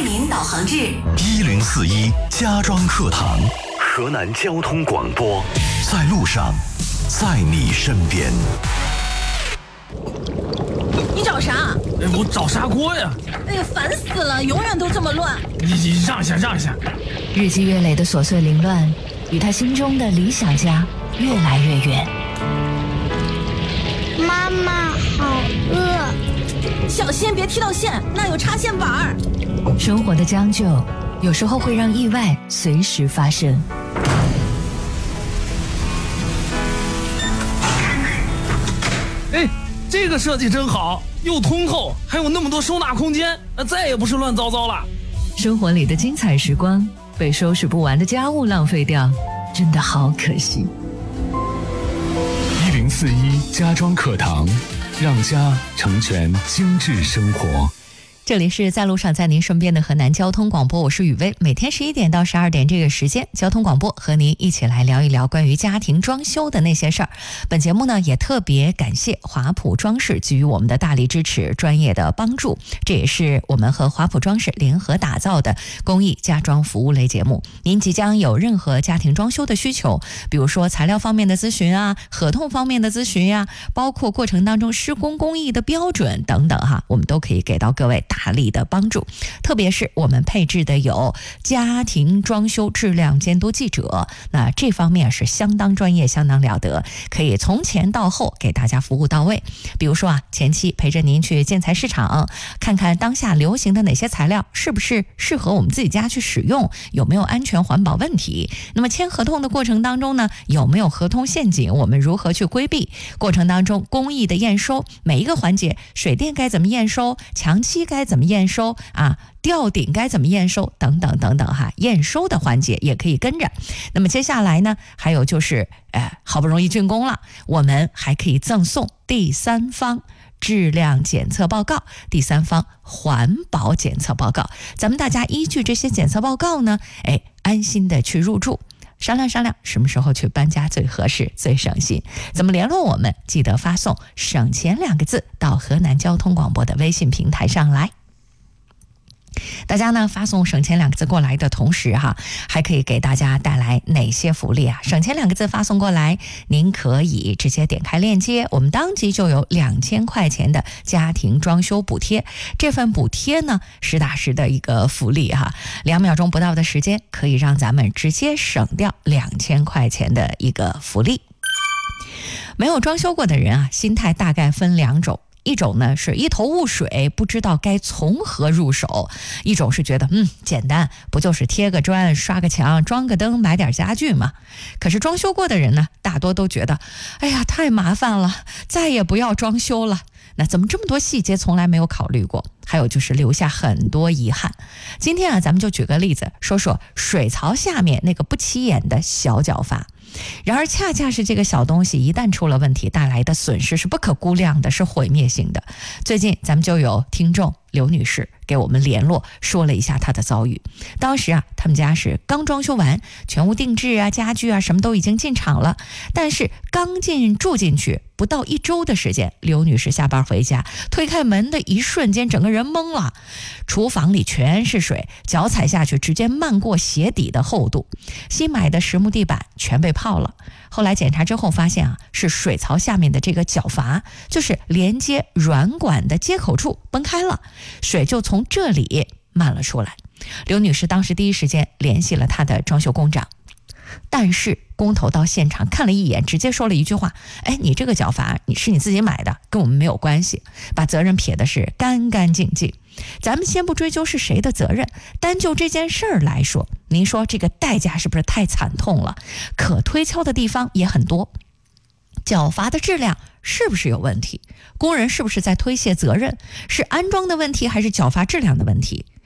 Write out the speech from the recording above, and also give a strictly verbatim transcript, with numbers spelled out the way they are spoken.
为您导航至一零四一家装课堂，河南交通广播，在路上，在你身边。 你找啥？ 哎，我找砂锅呀！ 哎呀，烦死了，永远都这么乱。 你你让一下，让一下。 日积月累的琐碎凌乱，与他心中的理想家越来越远。 妈妈好饿， 小心别踢到线，那有插线板儿。 生活的将就，有时候会让意外随时发生。 哎，这个设计真好，又通透，还有那么多收纳空间，那再也不是乱糟糟了。 生活里的精彩时光，被收拾不完的家务浪费掉，真的好可惜。 一零四一家装课堂，让家成全精致生活。 这里是在路上在您身边的河南交通广播，我是雨薇。每天十一点到十二点这个时间，交通广播和您一起来聊一聊关于家庭装修的那些事儿。本节目呢也特别感谢华普装饰给予我们的大力支持、专业的帮助，这也是我们和华普装饰联合打造的公益家装服务类节目。您即将有任何家庭装修的需求，比如说材料方面的咨询啊，合同方面的咨询啊，包括过程当中施工工艺的标准等等哈，我们都可以给到各位大力的帮助。特别是我们配置的有家庭装修质量监督记者，那这方面是相当专业、相当了得，可以从前到后给大家服务到位。比如说啊，前期陪着您去建材市场，看看当下流行的哪些材料是不是适合我们自己家去使用，有没有安全环保问题。那么签合同的过程当中呢，有没有合同陷阱，我们如何去规避。过程当中工艺的验收，每一个环节，水电该怎么验收，墙漆该怎么验收啊，吊顶该怎么验收等等等等哈，验收的环节也可以跟着。那么接下来呢，还有就是呃，好不容易竣工了，我们还可以赠送第三方质量检测报告、第三方环保检测报告。咱们大家依据这些检测报告呢，哎，安心的去入住。商量商量什么时候去搬家最合适、最省心。怎么联络我们？记得发送省钱两个字到河南交通广播的微信平台上来。大家呢发送省钱两个字过来的同时哈，还可以给大家带来哪些福利啊？省钱两个字发送过来，您可以直接点开链接，我们当即就有两千块钱的家庭装修补贴。这份补贴呢，实打实的一个福利哈，两秒钟不到的时间，可以让咱们直接省掉两千块钱的一个福利。没有装修过的人啊，心态大概分两种。一种呢是一头雾水，不知道该从何入手；一种是觉得嗯简单，不就是贴个砖、刷个墙、装个灯、买点家具吗？可是装修过的人呢，大多都觉得哎呀太麻烦了，再也不要装修了。那怎么这么多细节从来没有考虑过？还有就是留下很多遗憾。今天啊，咱们就举个例子，说说水槽下面那个不起眼的小角阀。然而恰恰是这个小东西一旦出了问题，带来的损失是不可估量的，是毁灭性的。最近咱们就有听众刘女士给我们联络，说了一下她的遭遇。当时啊，他们家是刚装修完，全屋定制啊、家具啊什么都已经进场了，但是刚进住进去不到一周的时间，刘女士下班回家，推开门的一瞬间，整个人懵了。厨房里全是水，脚踩下去直接漫过鞋底的厚度，新买的实木地板全被泡了。后来检查之后发现啊，是水槽下面的这个角阀，就是连接软管的接口处崩开了，水就从这里漫了出来。刘女士当时第一时间联系了她的装修工长，但是工头到现场看了一眼，直接说了一句话：哎，你这个角阀你是你自己买的，跟我们没有关系，把责任撇的是干干净净。咱们先不追究是谁的责任，单就这件事儿来说，您说这个代价是不是太惨痛了？可推敲的地方也很多。角阀的质量是不是有问题？工人是不是在推卸责任？是安装的问题还是角阀质量的问题？